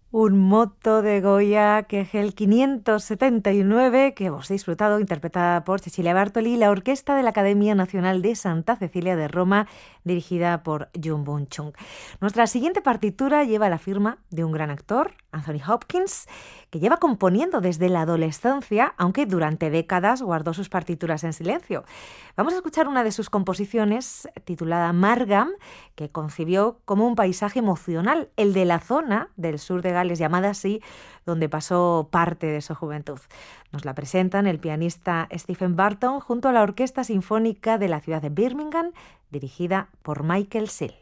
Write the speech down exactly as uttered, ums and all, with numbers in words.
Un moto de Goya, que es el quinientos setenta y nueve, que hemos disfrutado, interpretada por Cecilia Bartoli, la orquesta de la Academia Nacional de Santa Cecilia de Roma, dirigida por Jung Bum-chung. Nuestra siguiente partitura lleva la firma de un gran actor, Anthony Hopkins, que lleva componiendo desde la adolescencia, aunque durante décadas guardó sus partituras en silencio. Vamos a escuchar una de sus composiciones, titulada Margam, que concibió como un paisaje emocional, el de la zona del sur de Gales, llamada así, donde pasó parte de su juventud. Nos la presentan el pianista Stephen Barton junto a la Orquesta Sinfónica de la ciudad de Birmingham, dirigida por Michael Seal.